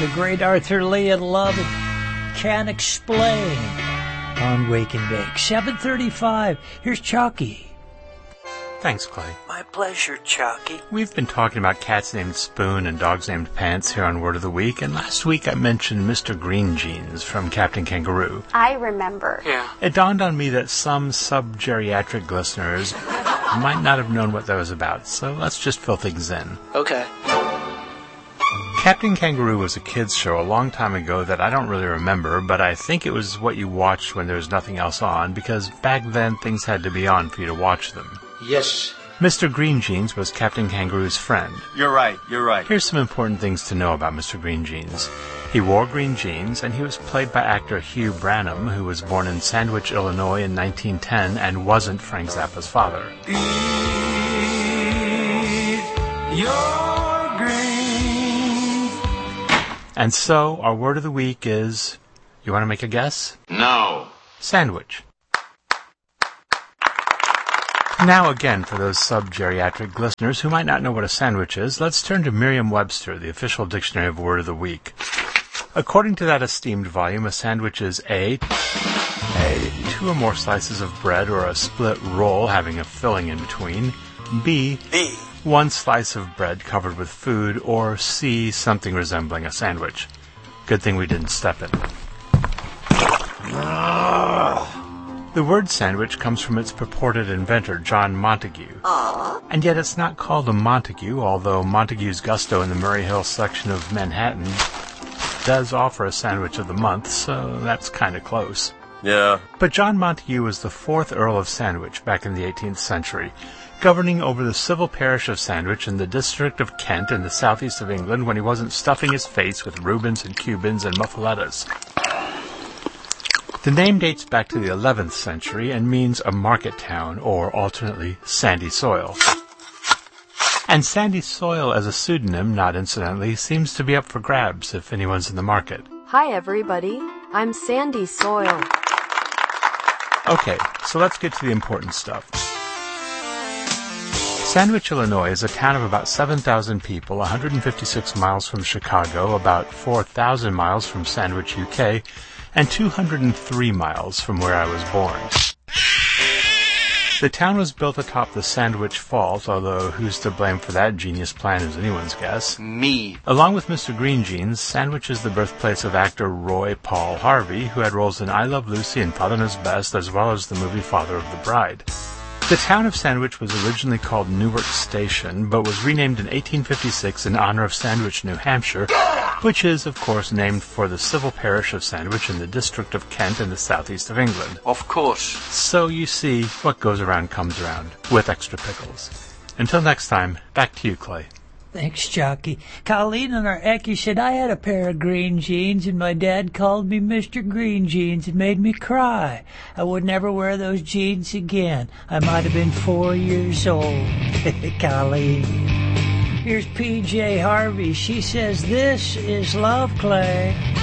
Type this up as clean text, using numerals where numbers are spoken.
the great Arthur Lee and Love and Can't Explain on Wake and Bake. 7:35. Here's Chalky. Thanks, Clay. My pleasure, Chalky. We've been talking about cats named Spoon and dogs named Pants here on Word of the Week, and last week I mentioned Mr. Green Jeans from Captain Kangaroo. I remember. Yeah. It dawned on me that some sub-geriatric listeners might not have known what that was about, so let's just fill things in. Okay. Captain Kangaroo was a kids' show a long time ago that I don't really remember, but I think it was what you watched when there was nothing else on, because back then things had to be on for you to watch them. Yes. Mr. Green Jeans was Captain Kangaroo's friend. You're right. Here's some important things to know about Mr. Green Jeans. He wore green jeans, and he was played by actor Hugh Branham, who was born in Sandwich, Illinois in 1910 and wasn't Frank Zappa's father. Eat your greens. And so, our word of the week is... You want to make a guess? No. Sandwich. Now again, for those sub-geriatric listeners who might not know what a sandwich is, let's turn to Merriam-Webster, the official dictionary of Word of the Week. According to that esteemed volume, a sandwich is A, two or more slices of bread or a split roll having a filling in between, B, one slice of bread covered with food, or C, something resembling a sandwich. Good thing we didn't step in it. The word sandwich comes from its purported inventor, John Montague. And yet it's not called a Montague, although Montague's Gusto in the Murray Hill section of Manhattan does offer a sandwich of the month, so that's kind of close. Yeah. But John Montague was the 4th Earl of Sandwich back in the 18th century, governing over the civil parish of Sandwich in the district of Kent in the southeast of England when he wasn't stuffing his face with Reubens and Cubans and muffalettas. The name dates back to the 11th century and means a market town, or alternately, sandy soil. And sandy soil as a pseudonym, not incidentally, seems to be up for grabs if anyone's in the market. Hi everybody, I'm Sandy Soil. Okay, so let's get to the important stuff. Sandwich, Illinois is a town of about 7,000 people, 156 miles from Chicago, about 4,000 miles from Sandwich, UK, and 203 miles from where I was born. The town was built atop the Sandwich Fault, although who's to blame for that genius plan is anyone's guess. Me. Along with Mr. Green Jeans, Sandwich is the birthplace of actor Roy Paul Harvey, who had roles in I Love Lucy and Father Knows Best, as well as the movie Father of the Bride. The town of Sandwich was originally called Newark Station, but was renamed in 1856 in honor of Sandwich, New Hampshire, which is, of course, named for the civil parish of Sandwich in the district of Kent in the southeast of England. Of course. So you see, what goes around comes around, with extra pickles. Until next time, back to you, Clay. Thanks, Chalky. Colleen in our Ecky said I had a pair of green jeans and my dad called me Mr. Green Jeans and made me cry. I would never wear those jeans again. I might have been 4 years old. Colleen. Here's PJ Harvey. She says, this is love, Clay.